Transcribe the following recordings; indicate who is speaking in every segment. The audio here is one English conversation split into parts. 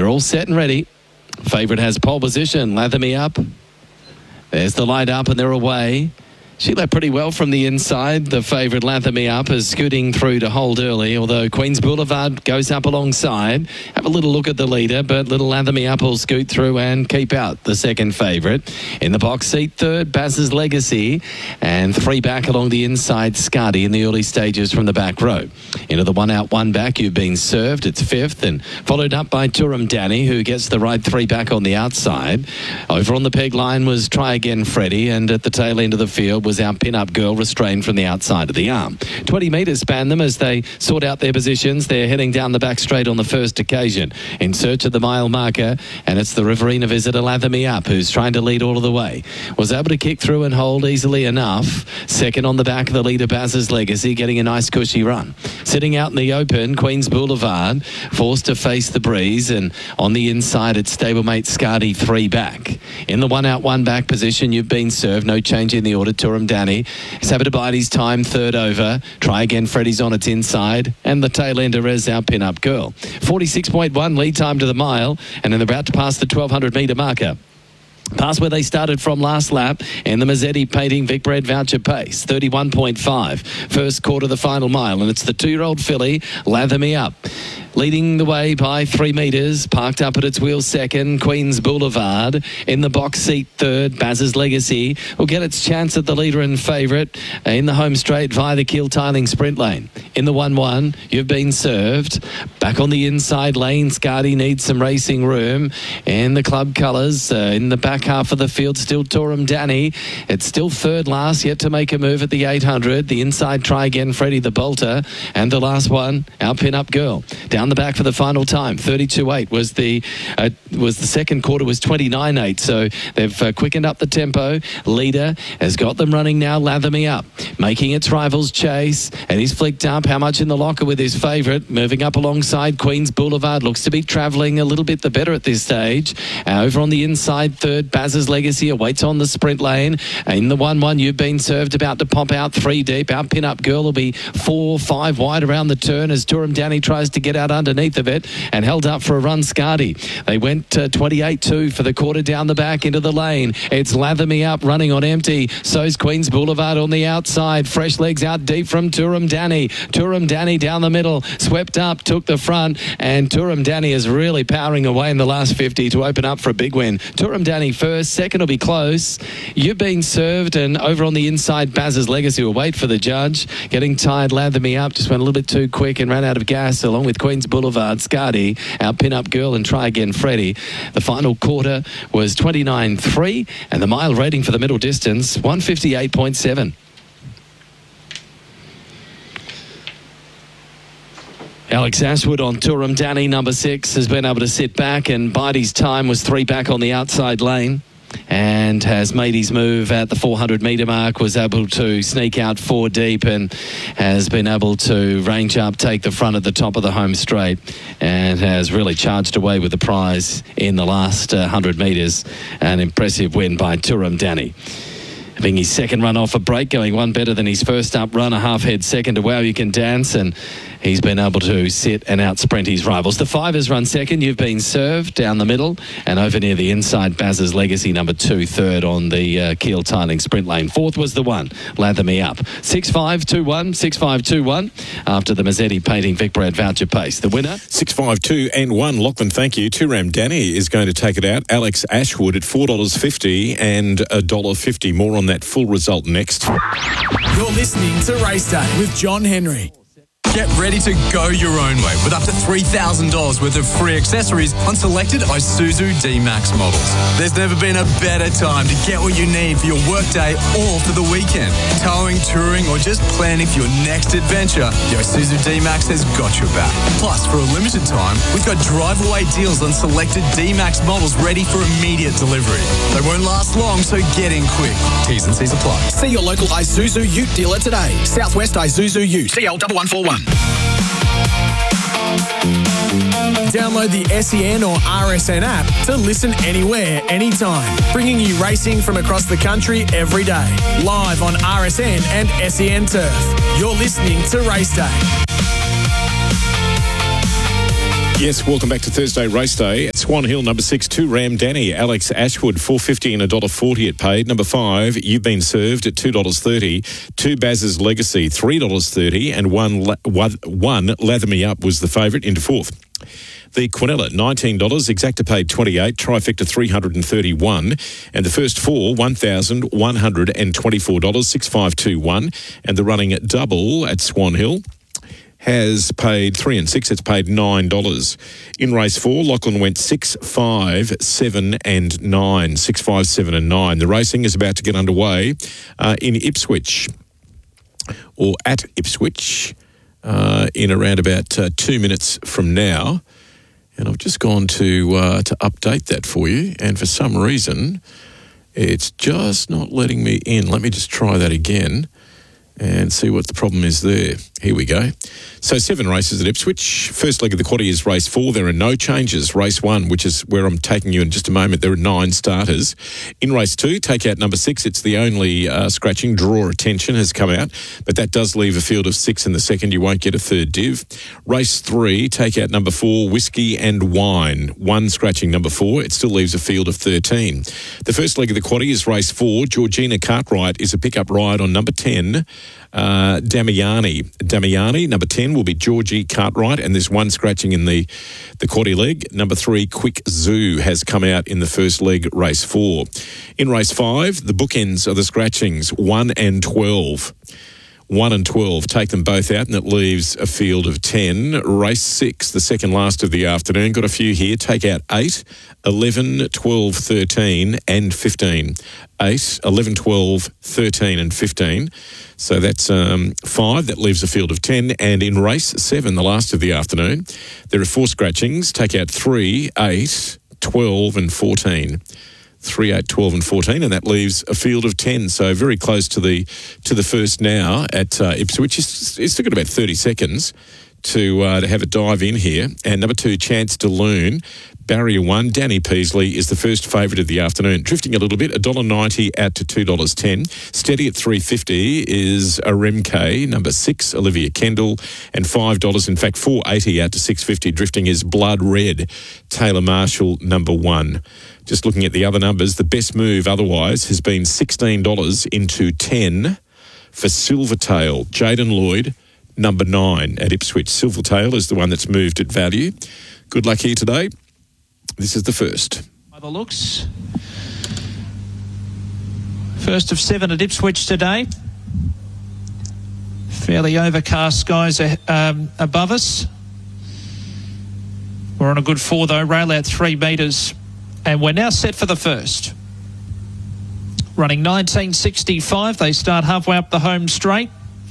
Speaker 1: They're all set and ready. Favourite has pole position. Lather Me Up. There's the light up and they're away. She led pretty well from the inside. The favourite, Lather Me Up, is scooting through to hold early, although Queen's Boulevard goes up alongside. Have a little look at the leader, but little Lather Me Up will scoot through and keep out the second favourite. In the box seat, third, Baz's Legacy, and three back along the inside, Scardy in the early stages from the back row. Into the one out, one back, You've Been Served. It's fifth, and followed up by Turum Danny, who gets the right three back on the outside. Over on the peg line was Try Again Freddie, and at the tail end of the field was our pin-up girl, restrained from the outside of the arm. 20 metres span them as they sort out their positions. They're heading down the back straight on the first occasion in search of the mile marker, and it's the Riverina visitor, Lather Me Up, who's trying to lead all of the way. Was able to kick through and hold easily enough. Second on the back of the leader, Baz's Legacy, getting a nice cushy run. Sitting out in the open, Queen's Boulevard, forced to face the breeze, and on the inside, it's stablemate Scardy, three back. In the one out, one back position, You've Been Served. No change in the order. Turum Danny is happy to bide his time, third over. Try Again Freddie's on its inside, and the tail ender is our pin-up girl. 46.1 lead time to the mile, and then they're about to pass the 1,200 metre marker. Past where they started from last lap, and the Mazzetti Painting Vic Bread voucher pace, 31.5. First quarter of the final mile, and it's the 2-year-old filly, Lather Me Up. Leading the way by 3 metres, parked up at its wheels second, Queen's Boulevard. In the box seat third, Baz's Legacy will get its chance at the leader and favourite in the home straight via the Keel Tiling Sprint Lane. In the 1-1, You've Been Served. Back on the inside lane, Scardy needs some racing room. And the club colours in the back half of the field, still Turum Danny. It's still third last, yet to make a move at the 800. The inside, Try Again Freddie, the bolter. And the last one, our pin-up girl. Down the back for the final time, 32.8 was the second quarter, was 29.8. So they've quickened up the tempo. Leader has got them running now, Lather Me Up, making its rivals chase, and he's flicked up. How much in the locker with his favourite? Moving up alongside Queen's Boulevard, looks to be travelling a little bit the better at this stage. Over on the inside, third, Baz's Legacy awaits on the sprint lane. In the 1-1, You've Been Served, about to pop out 3 deep. Our pin-up girl will be 4-5 wide around the turn as Turum Danny tries to get out underneath of it and held up for a run, Scardy. They went 28-2 for the quarter down the back into the lane. It's Lather Me Up running on empty. So's Queen's Boulevard on the outside. Fresh legs out deep from Turum Danny. Turum Danny down the middle, swept up, took the front, and Turum Danny is really powering away in the last 50 to open up for a big win. Turum Danny first, second will be close. You've Been Served, and over on the inside, Baz's Legacy will wait for the judge. Getting tired, Lather Me Up just went a little bit too quick and ran out of gas, along with Queen's Boulevard, Scardy, our pin-up girl, and Try Again Freddie. The final quarter was 29.3, and the mile rating for the middle distance, 158.7. Alex Ashwood on Turum Danny, number 6, has been able to sit back and bide his time, was 3 back on the outside lane, and has made his move at the 400 metre mark, was able to sneak out 4 deep, and has been able to range up, take the front at the top of the home straight, and has really charged away with the prize in the last 100 metres. An impressive win by Turum Danny. Having his second run off a break, going one better than his first up run, a half head second to Wow You Can Dance, and he's been able to sit and out sprint his rivals. The 5 has run second, You've Been Served down the middle, and over near the inside, Baz's Legacy, number 2, third on the Keel Tiling Sprint Lane. Fourth was the 1, Lather Me Up. 6-5-2-1, 6-5-2-1 after the Mazzetti Painting Vic Bread voucher pace. The winner?
Speaker 2: 6-5-2 and 1. Lachlan, thank you. Turum Danny is going to take it out. Alex Ashwood at $4.50 and $1.50. More on that full result next.
Speaker 3: You're listening to Race Day with John Henry.
Speaker 4: Get ready to go your own way with up to $3,000 worth of free accessories on selected Isuzu D-Max models. There's never been a better time to get what you need for your workday or for the weekend. Towing, touring, or just planning for your next adventure, the Isuzu D-Max has got your back. Plus, for a limited time, we've got drive-away deals on selected D-Max models ready for immediate delivery. They won't last long, so get in quick. T's and C's apply.
Speaker 3: See your local Isuzu Ute dealer today. Southwest Isuzu Ute. CL1141. Download the SEN or RSN app to listen anywhere, anytime. Bringing you racing from across the country every day. Live on RSN and SEN Turf. You're listening to Race Day.
Speaker 2: Yes, welcome back to Thursday Race Day. Swan Hill, number 6, 2 Ram Danny. Alex Ashwood, $4.50 and $1.40 it paid. Number 5, You've Been Served at $2.30. 2 Baz's Legacy, $3.30. And one Lather Me Up was the favourite into 4th. The Quinella, $19. Exacta paid $28. Trifecta, $331. And the first 4, $1,124. $6,521. And the running double at Swan Hill has paid 3 and 6. It's paid $9. In race 4, Lachlan went 6, 5, 7 and 9. 6, 5, 7 and 9. The racing is about to get underway in Ipswich, or at Ipswich, in around about 2 minutes from now. And I've just gone to update that for you, and for some reason it's just not letting me in. Let me just try that again and see what the problem is there. Here we go. So 7 races at Ipswich. First leg of the quaddie is race 4. There are no changes. Race 1, which is where I'm taking you in just a moment, there are 9 starters. In race 2, take out number 6. It's the only scratching. Draw Attention has come out, but that does leave a field of 6 in the second. You won't get a third div. Race 3, take out number 4, Whiskey and Wine. 1 scratching number 4. It still leaves a field of 13. The first leg of the quaddie is race 4. Georgina Cartwright is a pickup ride on number 10. Damiani, number 10, will be Georgie Cartwright, and there's 1 scratching in the quaddie leg. Number 3, Quick Zoo, has come out in the first leg, race 4. In race 5, the bookends are the scratchings, 1 and 12. 1 and 12, take them both out, and it leaves a field of 10. Race 6, the second last of the afternoon, got a few here. Take out 8, 11, 12, 13 and 15. 8, 11, 12, 13 and 15. So that's 5. That leaves a field of 10. And in race 7, the last of the afternoon, there are 4 scratchings. Take out 3, 8, 12 and 14. 3, 8, 12 and 14, and that leaves a field of 10. So very close to the first now at Ipswich. It's still got about 30 seconds to have a dive in here. And number 2, Chance to Loon. Barrier 1, Danny Peasley is the first favourite of the afternoon. Drifting a little bit, $1.90 out to $2.10. Steady at $3.50 is Aremke, number 6, Olivia Kendall, and $5, in fact, $4.80 out to $6.50. Drifting is Blood Red, Taylor Marshall, number 1. Just looking at the other numbers, the best move otherwise has been $16 into 10 for Silvertail. Jaden Lloyd, number 9 at Ipswich. Silvertail is the one that's moved at value. Good luck here today. This is the first.
Speaker 5: By the looks. First of 7 at Ipswich today. Fairly overcast skies above us. We're on a good 4 though, rail out 3 metres. And we're now set for the first. Running 1965. They start halfway up the home straight.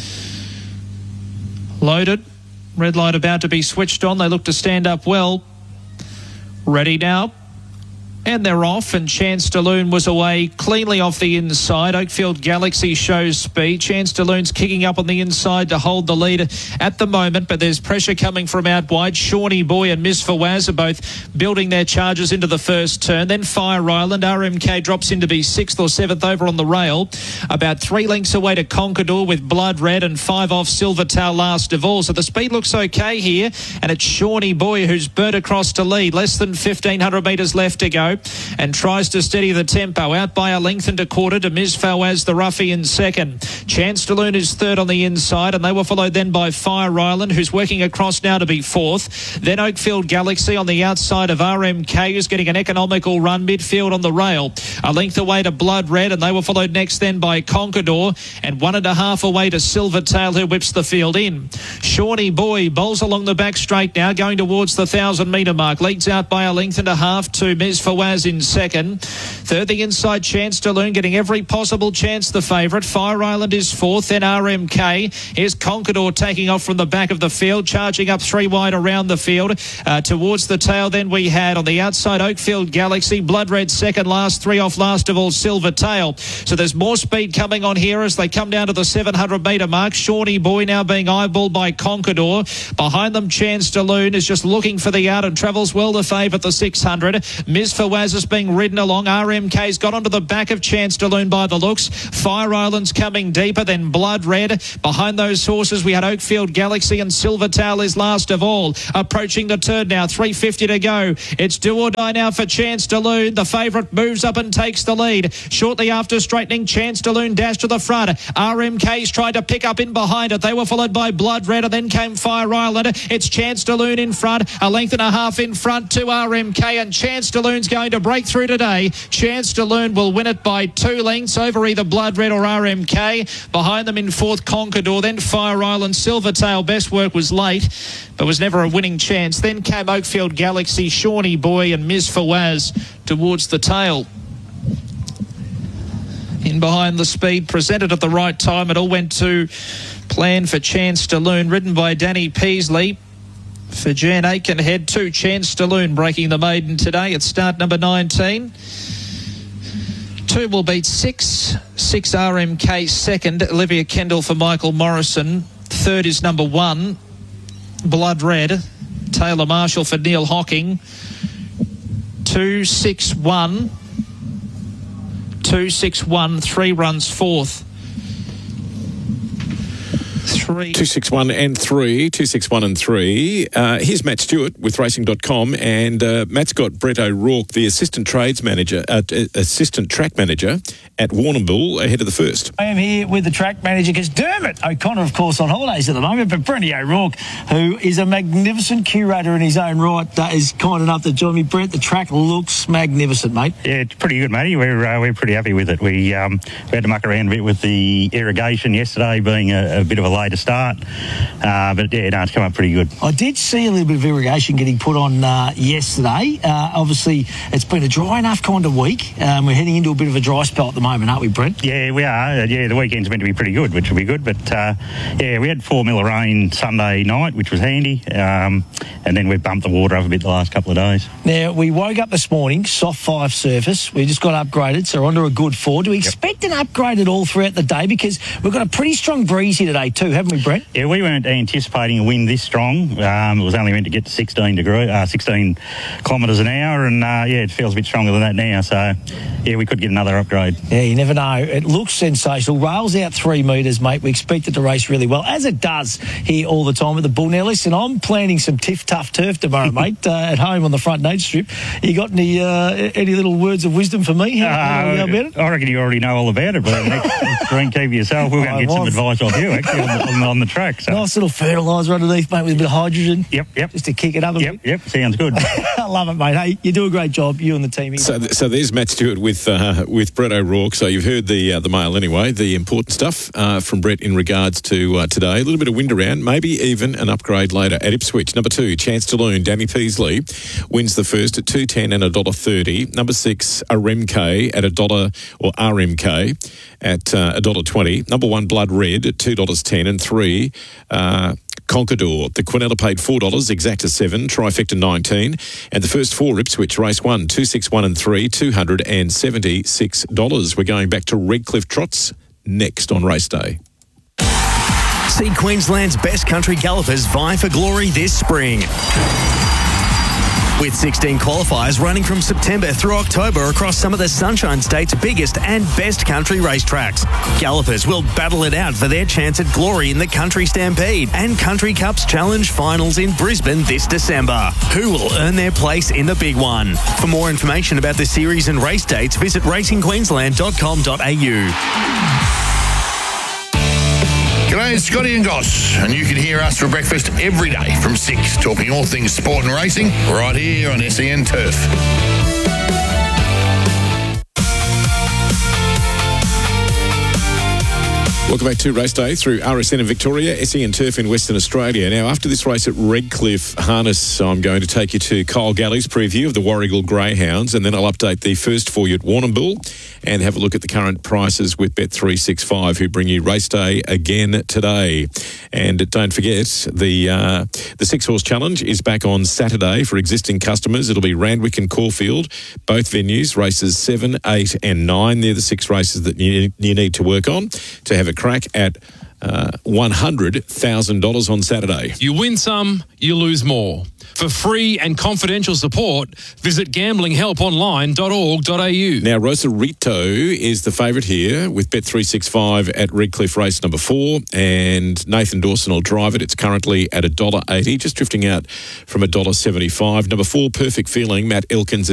Speaker 5: Loaded. Red light about to be switched on. They look to stand up well. Ready now. And they're off, and Chance to Loon was away cleanly off the inside. Oakfield Galaxy shows speed. Chance to Loon's kicking up on the inside to hold the lead at the moment, but there's pressure coming from out wide. Shawnee Boy and Miss Fawaz are both building their charges into the first turn. Then Fire Island. RMK drops in to be 6th or 7th over on the rail. About 3 lengths away to Conqueror with Blood Red, and 5 off Silvertail last of all. So the speed looks okay here, and it's Shawnee Boy who's burnt across to lead. Less than 1,500 metres left to go, and tries to steady the tempo. Out by a length and a quarter to Ms. Fawaz, the roughie, in second. Chance to Loon is third on the inside, and they were followed then by Fire Island, who's working across now to be 4th. Then Oakfield Galaxy on the outside of RMK, who's getting an economical run midfield on the rail. A length away to Blood Red, and they were followed next then by Conqueror, and 1.5 away to Silvertail, who whips the field in. Shawnee Boy bowls along the back straight now, going towards the 1,000-metre mark. Leads out by a length and a half to Ms. Fawaz in second. Third, the inside Chance to Loon, getting every possible chance, the favourite. Fire Island is 4th, then RMK. Here's Conqueror taking off from the back of the field, charging up 3 wide around the field. Towards the tail then we had on the outside Oakfield Galaxy, Blood Red second last, 3 off last of all Silvertail. So there's more speed coming on here as they come down to the 700-metre mark. Shawnee Boy now being eyeballed by Conqueror. Behind them Chance to Loon is just looking for the out and travels well to favourite the 600. Ms. Fawaz is being ridden along. RMK's got onto the back of Chance to Loon by the looks. Fire Island's coming deeper, then Blood Red. Behind those horses, we had Oakfield Galaxy and Silvertail is last of all. Approaching the turn now, 3:50 to go. It's do or die now for Chance to Loon. The favourite moves up and takes the lead. Shortly after straightening, Chance to Loon dash to the front. RMK's tried to pick up in behind it. They were followed by Blood Red, and then came Fire Island. It's Chance to Loon in front, a length and a half in front to RMK, and Chance to Loon's going to break through today. Chance to Loon will win it by 2 lengths over either Blood Red or RMK. Behind them in fourth, Conquerdor, then Fire Island. Silvertail, best work was late, but was never a winning chance. Then came Oakfield Galaxy, Shawnee Boy and Ms. Fawaz towards the tail. In behind the speed, presented at the right time. It all went to plan for Chance to Loon, ridden by Danny Peasley. For Jan Aikenhead, 2 Chance to Loon breaking the maiden today at start number 19. 2 will beat 6. 6 RMK second. Olivia Kendall for Michael Morrison. Third is number 1, Blood Red. Taylor Marshall for Neil Hocking. 2-6-1. 2-6-1. 3 runs fourth. 3.
Speaker 2: 261 and 3. 261 and 3. Here's Matt Stewart with Racing.com, and Matt's got Brett O'Rourke, the assistant track manager at Warrnambool, ahead of the first.
Speaker 6: I am here with the track manager because Dermot O'Connor, of course, on holidays at the moment, but Brenty O'Rourke, who is a magnificent curator in his own right, is kind enough to join me. Brett, the track looks magnificent, mate.
Speaker 7: Yeah, it's pretty good, matey. We're pretty happy with it. We had to muck around a bit with the irrigation yesterday, being a bit of a later start, but yeah, no, it's come up pretty good.
Speaker 6: I did see a little bit of irrigation getting put on yesterday. Obviously, it's been a dry enough kind of week. We're heading into a bit of a dry spell at the moment, aren't we, Brent?
Speaker 7: Yeah, we are. The weekend's meant to be pretty good, which will be good. But yeah, we had 4 mil of rain Sunday night, which was handy, and then we've bumped the water up a bit the last couple of days.
Speaker 6: Now, we woke up this morning, soft 5 surface. We just got upgraded, so we're onto a good 4. Do we expect an upgrade at all throughout the day? Because we've got a pretty strong breeze here today too, haven't we, Brent?
Speaker 7: Yeah, we weren't anticipating a wind this strong. It was only meant to get to 16 kilometres an hour, and yeah, it feels a bit stronger than that now. So yeah, we could get another upgrade.
Speaker 6: Yeah, you never know. It looks sensational. Rails out 3 metres, mate. We expect it to race really well, as it does here all the time at the Bull. Now, listen, I'm planning some tough turf tomorrow, mate, at home on the front nose strip. You got any little words of wisdom for me? How about it?
Speaker 7: I reckon you already know all about it, but next greenkeeper yourself, we're going to get some advice off you, actually, on the track. So.
Speaker 6: Nice little fertiliser underneath, mate, with a bit of hydrogen.
Speaker 7: Yep.
Speaker 6: Just to kick it up a bit.
Speaker 7: Yep, sounds good.
Speaker 6: I love it, mate. Hey, you do a great job, you and the team.
Speaker 2: So there's Matt Stewart with Brett O'Rourke. So you've heard the mail anyway, the important stuff from Brett in regards to today. A little bit of wind around, maybe even an upgrade later at Ipswich. Number 2, Chance to Loon, Danny Peasley wins the first at $2.10 and $1.30. Number 6, RMK at $1, or RMK at $1.20. Number 1, Blood Red at $2.10, and 3, Conquerdor. The Quinella paid $4, Exacta 7, Trifecta 19, and the first 4 Ipswich race 1, 261 and 3, $276. We're going back to Redcliffe Trots next on race day.
Speaker 8: See Queensland's best country gallopers vie for glory this spring. With 16 qualifiers running from September through October across some of the Sunshine State's biggest and best country racetracks. Gallopers will battle it out for their chance at glory in the Country Stampede and Country Cups Challenge Finals in Brisbane this December. Who will earn their place in the big one? For more information about the series and race dates, visit racingqueensland.com.au.
Speaker 9: G'day, it's Scotty and Goss, and you can hear us for breakfast every day from 6, talking all things sport and racing, right here on SEN Turf.
Speaker 2: Welcome back to Race Day through RSN in Victoria, SEN Turf in Western Australia. Now, after this race at Redcliffe Harness, I'm going to take you to Kyle Galley's preview of the Warragul Greyhounds, and then I'll update the first for you at Warrnambool and have a look at the current prices with Bet365, who bring you Race Day again today. And don't forget, the 6-horse challenge is back on Saturday for existing customers. It'll be Randwick and Caulfield, both venues, races 7, 8 and 9. They're the 6 races that you need to work on to have a crack at $100,000 on Saturday.
Speaker 10: You win some, you lose more. For free and confidential support, visit gamblinghelponline.org.au.
Speaker 2: Now, Rosarito is the favourite here with Bet365 at Redcliffe race number 4, and Nathan Dawson will drive it. It's currently at $1.80, just drifting out from $1.75. Number 4, Perfect Feeling, Matt Elkins